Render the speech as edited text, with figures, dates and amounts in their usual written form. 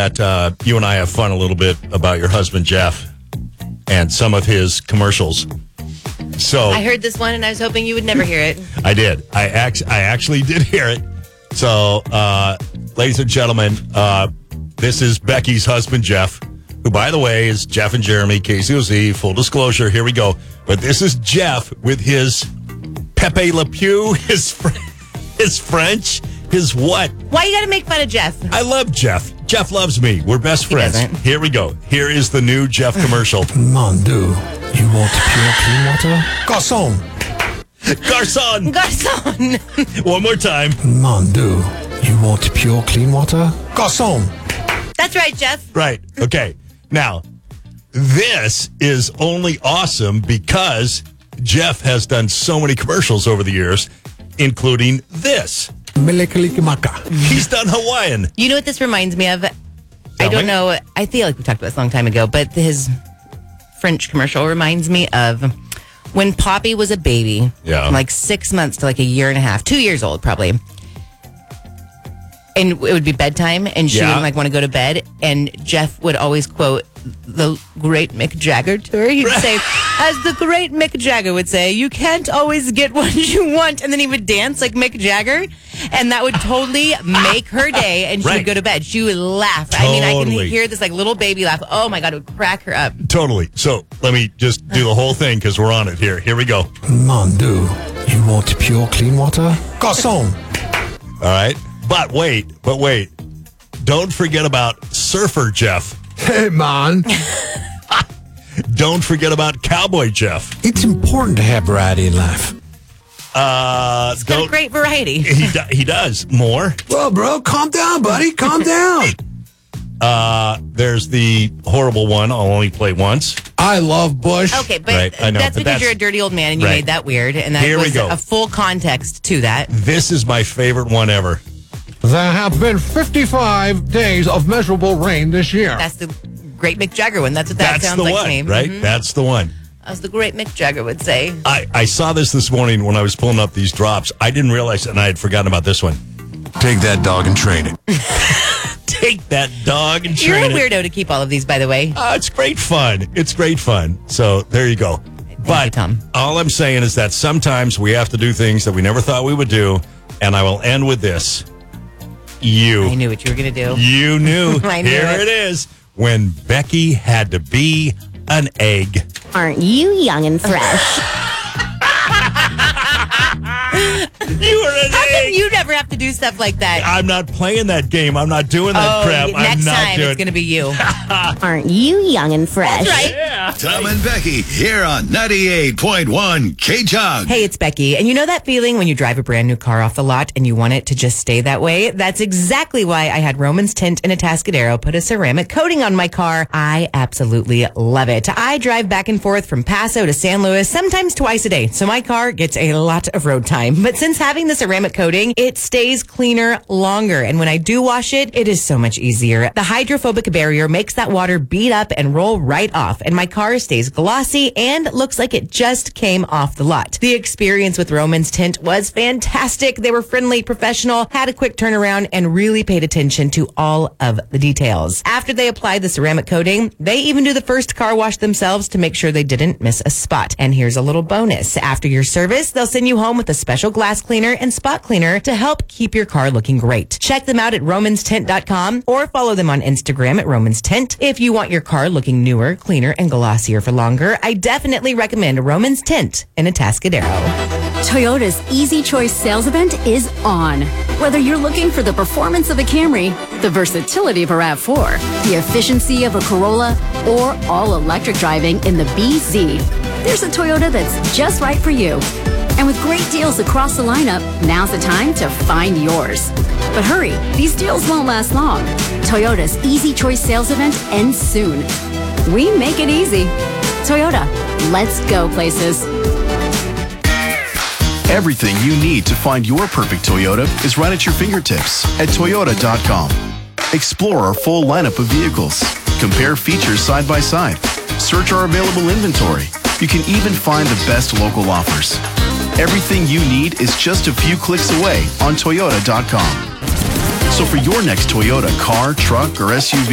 that you and I have fun a little bit about your husband, Jeff, and some of his commercials. So I heard this one, and I was hoping you would never hear it. I did. I actually did hear it. So, ladies and gentlemen, this is Becky's husband, Jeff, who, by the way, is Jeff and Jeremy, KCOZ, full disclosure, here we go. But this is Jeff with his Pepe Le Pew, his French, his what? Why you got to make fun of Jeff? I love Jeff. Jeff loves me. We're best friends. Here we go. Here is the new Jeff commercial. Mon Dieu, you want pure clean water? Garçon! Garçon! Garçon! One more time. Mon Dieu, you want pure clean water? Garçon! That's right, Jeff. Right. Okay. Now, this is only awesome because Jeff has done so many commercials over the years, including this. Melekalikimaka. He's done Hawaiian. You know what this reminds me of? Tell I don't me. know. I feel like we talked about this a long time ago, but his French commercial reminds me of when Poppy was a baby. Yeah. From like 6 months to like a year and a half, 2 years old probably. And it would be bedtime, and she Yeah. would like want to go to bed. And Jeff would always quote the great Mick Jagger to her. He'd say, as the great Mick Jagger would say, you can't always get what you want. And then he would dance like Mick Jagger, and that would totally make her day, and she Right. would go to bed. She would laugh. I mean, I Totally. can hear this like little baby laugh. Oh my God, it would crack her up. Totally. So let me just do the whole thing because we're on it here. Here we go. Mon Dieu, you want pure clean water? Garçon! All right. But wait. Don't forget about Surfer Jeff. Hey, man. Don't forget about Cowboy Jeff. It's important to have variety in life. Got a great variety. He does. More. Well, bro, calm down, buddy. Calm down. There's the horrible one. I'll only play once. I love Bush. Okay, but Right, I know, that's but because that's- you're a dirty old man and you Right. made that weird. And that Here we was go. a full context to that. This is my favorite one ever. There have been 55 days of miserable rain this year. That's the great Mick Jagger one. That's what that That's sounds the like one, to me. right? Mhm. That's the one. As the great Mick Jagger would say. I saw this morning when I was pulling up these drops. I didn't realize, and I had forgotten about this one. Take that dog and train it. Take that dog and You're a train it. weirdo to keep all of these, by the way. It's great fun. It's great fun. So there you go. But you, Tom. all I'm saying is that sometimes we have to do things that we never thought we would do. And I will end with this. I knew what you were going to do. You knew. I knew Here it. it is. When Becky had to be an egg. Aren't you young and fresh? You were an How come egg. you never have to do stuff like that? I'm not playing that game. I'm not doing that crap. I'm next not time doing it's going to be you. Aren't you young and fresh? Right? Tom and Becky here on 98.1 K-Jug. Hey, it's Becky. And you know that feeling when you drive a brand new car off the lot and you want it to just stay that way? That's exactly why I had Romans Tint and Atascadero put a ceramic coating on my car. I absolutely love it. I drive back and forth from Paso to San Luis, sometimes twice a day, so my car gets a lot of road time. But since having the ceramic coating, it stays cleaner longer. And when I do wash it, it is so much easier. The hydrophobic barrier makes that water bead up and roll right off, and my car stays glossy and looks like it just came off the lot. The experience with Romans Tint was fantastic. They were friendly, professional, had a quick turnaround, and really paid attention to all of the details. After they applied the ceramic coating, they even do the first car wash themselves to make sure they didn't miss a spot. And here's a little bonus. After your service, they'll send you home with a special glass cleaner and spot cleaner to help keep your car looking great. Check them out at romanstint.com or follow them on Instagram at Romans Tint. If you want your car looking newer, cleaner, and glossier for longer, I definitely recommend Romans Tint in Atascadero. Toyota's Easy Choice sales event is on. Whether you're looking for the performance of a Camry, the versatility of a RAV4, the efficiency of a Corolla, or all-electric driving in the BZ, there's a Toyota that's just right for you. And with great deals across the lineup, now's the time to find yours. But hurry, these deals won't last long. Toyota's Easy Choice sales event ends soon. We make it easy. Toyota, let's go places. Everything you need to find your perfect Toyota is right at your fingertips at Toyota.com. Explore our full lineup of vehicles. Compare features side by side. Search our available inventory. You can even find the best local offers. Everything you need is just a few clicks away on Toyota.com. So for your next Toyota car, truck, or SUV,